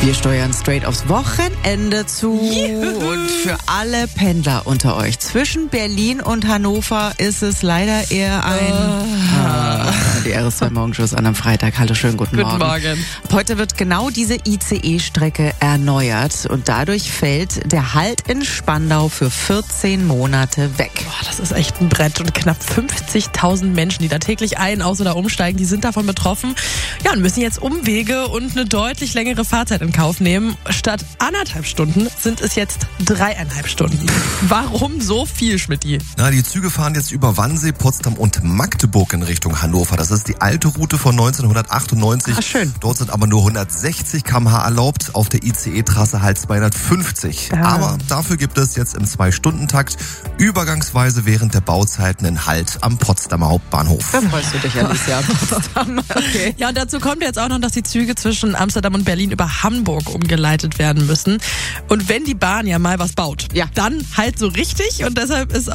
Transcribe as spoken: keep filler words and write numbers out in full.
Wir steuern straight aufs Wochenende zu. Juhu. Und für alle Pendler unter euch zwischen Berlin und Hannover ist es leider eher ein... Oh. Ah, die R S zwei Morgenshows an einem Freitag. Hallo, schönen guten, guten Morgen. Morgen. Heute wird genau diese I C E-Strecke erneuert und dadurch fällt der Halt in Spandau für vierzehn Monate weg. Boah, das ist echt ein Brett und knapp fünfzigtausend Menschen, die da täglich ein-, aus- oder umsteigen, die sind davon betroffen. Ja, und müssen jetzt Umwege und eine deutlich längere Fahrzeit in Kauf nehmen. Statt anderthalb Stunden sind es jetzt dreieinhalb Stunden. Warum so viel, Schmidti? Na, die Züge fahren jetzt über Wannsee, Potsdam und Magdeburg in Richtung Hannover. Das ist die alte Route von neunzehnhundertachtundneunzig. Ach, schön. Dort sind aber nur hundertsechzig Kilometer pro Stunde erlaubt, auf der I C E-Trasse halt zweihundertfünfzig. Ja. Aber dafür gibt es jetzt im Zwei-Stunden-Takt übergangsweise während der Bauzeiten einen Halt am Potsdamer Hauptbahnhof. Da freust du dich, Alicia. Okay. Ja, und dazu kommt jetzt auch noch, dass die Züge zwischen Amsterdam und Berlin über Hamburg umgeleitet werden müssen. Und wenn die Bahn ja mal was baut, ja. dann halt so richtig. Und deshalb ist